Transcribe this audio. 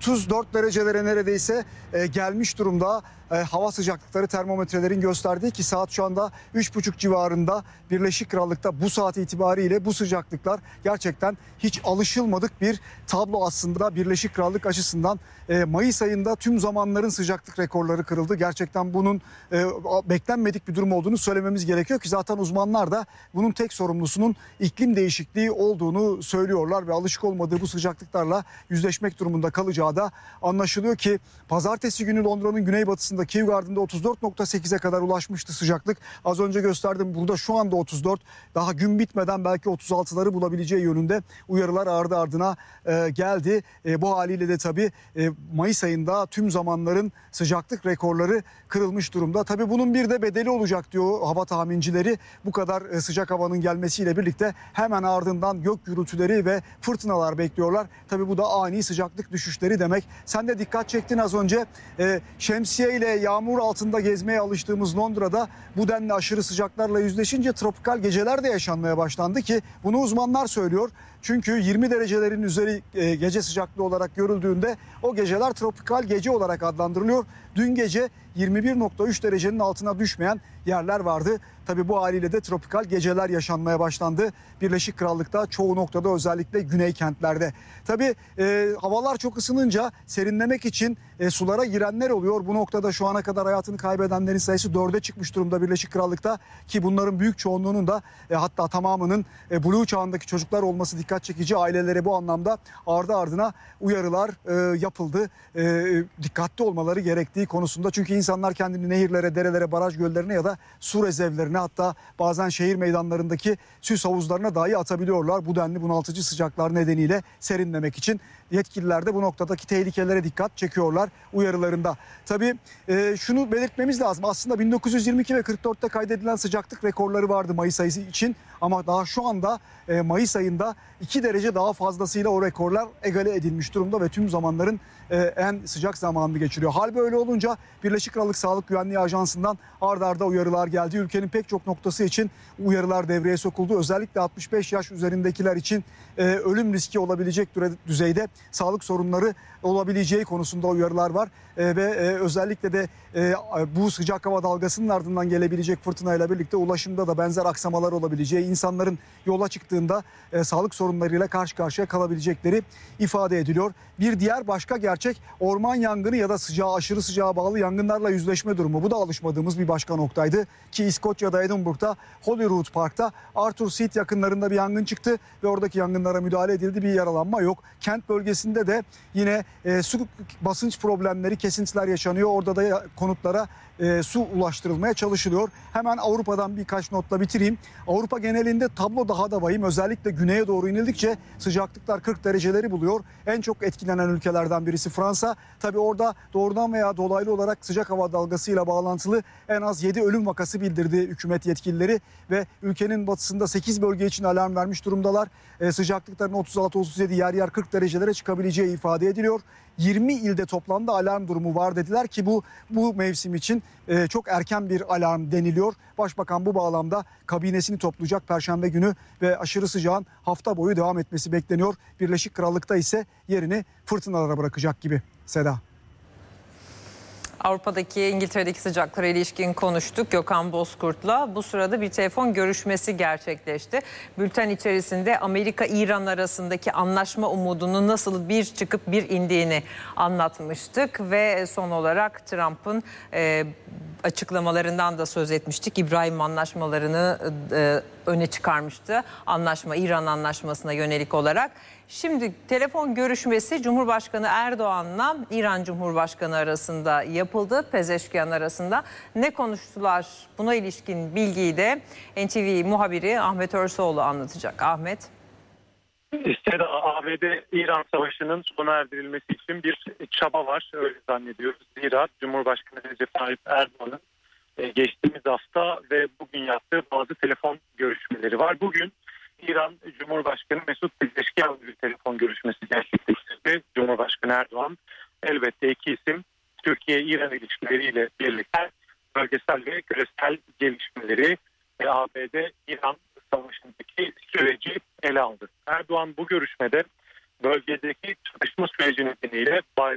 34 derecelere neredeyse gelmiş durumda. Hava sıcaklıkları termometrelerin gösterdiği ki saat şu anda 3.30 civarında. Birleşik Krallık'ta bu saat itibariyle bu sıcaklıklar gerçekten hiç alışılmadık bir tablo aslında Birleşik Krallık açısından. Mayıs ayında tüm zamanların sıcaklık rekorları kırıldı. Gerçekten bunun beklenmedik bir durum olduğunu söylememiz gerekiyor ki zaten uzmanlar da bunun tek sorumlusunun iklim değişikliği olduğunu söylüyorlar ve alışık olmadığı bu sıcaklıklarla yüzleşmek durumunda kalacağı da anlaşılıyor ki pazartesi günü Londra'nın güneybatısında Kew Garden'da 34.8'e kadar ulaşmıştı sıcaklık. Az önce gösterdim, burada şu anda 34, daha gün bitmeden belki 36'ları bulabileceği yönünde uyarılar ardı ardına geldi. Bu haliyle de tabii Mayıs ayında tüm zamanların sıcaklık rekorları kırılmış durumda. Tabii bunun bir de bedeli olacak diyor hava tahmincileri. Bu kadar sıcak havanın gelmesiyle birlikte hemen ardından gök gürültüleri ve fırtınalar bekliyorlar. Tabii bu da ani sıcaklık düşüşleri demek. Sen de dikkat çektin az önce. Şemsiye ile yağmur altında gezmeye alıştığımız Londra'da bu denli aşırı sıcaklarla yüzleşince tropikal geceler de yaşanmaya başlandı ki bunu uzmanlar söylüyor. Çünkü 20 derecelerin üzeri gece sıcaklığı olarak görüldüğünde o geceler tropikal gece olarak adlandırılıyor. Dün gece 21.3 derecenin altına düşmeyen yerler vardı. Tabii bu haliyle de tropikal geceler yaşanmaya başlandı. Birleşik Krallık'ta çoğu noktada, özellikle güney kentlerde. Tabii havalar çok ısınınca serinlemek için sulara girenler oluyor. Bu noktada şu ana kadar hayatını kaybedenlerin sayısı 4'e çıkmış durumda Birleşik Krallık'ta. Ki bunların büyük çoğunluğunun da hatta tamamının Blue çağındaki çocuklar olması dikkat çekici. Ailelere bu anlamda ardı ardına uyarılar yapıldı. Dikkatli olmaları gerektiği konusunda. Çünkü insanlar kendini nehirlere, derelere, baraj göllerine ya da su rezervlerine, hatta bazen şehir meydanlarındaki süs havuzlarına dahi atabiliyorlar. Bu denli bunaltıcı sıcaklar nedeniyle serinlemek için. Yetkililer de bu noktadaki tehlikelere dikkat çekiyorlar uyarılarında. Tabii şunu belirtmemiz lazım. Aslında 1922 ve 44'te kaydedilen sıcaklık rekorları vardı Mayıs ayı için. Ama daha şu anda Mayıs ayında 2 derece daha fazlasıyla o rekorlar egale edilmiş durumda ve tüm zamanların en sıcak zamanını geçiriyor. Hal böyle olunca Birleşik Krallık Sağlık Güvenliği Ajansı'ndan ard arda uyarılar geldi. Ülkenin pek çok noktası için uyarılar devreye sokuldu. Özellikle 65 yaş üzerindekiler için ölüm riski olabilecek düzeyde sağlık sorunları olabileceği konusunda uyarılar var. Ve özellikle de bu sıcak hava dalgasının ardından gelebilecek fırtınayla birlikte ulaşımda da benzer aksamalar olabileceği, insanların yola çıktığında sağlık sorunlarıyla karşı karşıya kalabilecekleri ifade ediliyor. Bir diğer başka gerçek orman yangını ya da aşırı sıcağa bağlı yangınlarla yüzleşme durumu. Bu da alışmadığımız bir başka noktaydı ki İskoçya'da, Edinburgh'da, Holyrood Park'ta Arthur Seat yakınlarında bir yangın çıktı ve oradaki yangınlara müdahale edildi. Bir yaralanma yok. Kent bölgesinde de yine su basınç problemleri, kesintiler yaşanıyor. Orada da konutlara su ulaştırılmaya çalışılıyor. Hemen Avrupa'dan birkaç notla bitireyim. Avrupa genelinde tablo daha da vahim. Özellikle güneye doğru inildikçe sıcaklıklar 40 dereceleri buluyor. En çok etkilenen ülkelerden birisi Fransa. Tabii orada doğrudan veya dolaylı olarak sıcak hava dalgasıyla bağlantılı en az 7 ölüm vakası bildirdi hükümet yetkilileri ve ülkenin batısında 8 bölge için alarm vermiş durumdalar. Sıcaklıkların 36-37, yer yer 40 derecelere çıkabileceği ifade ediliyor. 20 ilde toplamda alarm durumu var dediler ki bu mevsim için çok erken bir alarm deniliyor. Başbakan bu bağlamda kabinesini toplayacak Perşembe günü ve aşırı sıcağın hafta boyu devam etmesi bekleniyor. Birleşik Krallık'ta ise yerini fırtınalara bırakacak gibi. Seda. Avrupa'daki, İngiltere'deki sıcaklara ilişkin konuştuk Gökhan Bozkurt'la. Bu sırada bir telefon görüşmesi gerçekleşti. Bülten içerisinde Amerika-İran arasındaki anlaşma umudunun nasıl bir çıkıp bir indiğini anlatmıştık. Ve son olarak Trump'ın açıklamalarından da söz etmiştik. İbrahim anlaşmalarını öne çıkarmıştı. İran anlaşmasına yönelik olarak. Şimdi telefon görüşmesi Cumhurbaşkanı Erdoğan'la İran Cumhurbaşkanı arasında yapıldı. Pezeşkiyan arasında. Ne konuştular? Buna ilişkin bilgiyi de NTV muhabiri Ahmet Örsoğlu anlatacak. Ahmet. ABD-İran savaşının sona erdirilmesi için bir çaba var. Öyle zannediyoruz. Zira Cumhurbaşkanı Recep Tayyip Erdoğan'ın geçtiğimiz hafta ve bugün yaptığı bazı telefon görüşmeleri var. Bugün İran Cumhurbaşkanı Mesut Pezeşkiyan bir telefon görüşmesi gerçekleştirdi. Cumhurbaşkanı Erdoğan elbette iki isim Türkiye-İran ilişkileriyle birlikte bölgesel ve küresel gelişmeleri ve ABD-İran savaşındaki süreci ele aldı. Erdoğan bu görüşmede bölgedeki çatışma süreci nedeniyle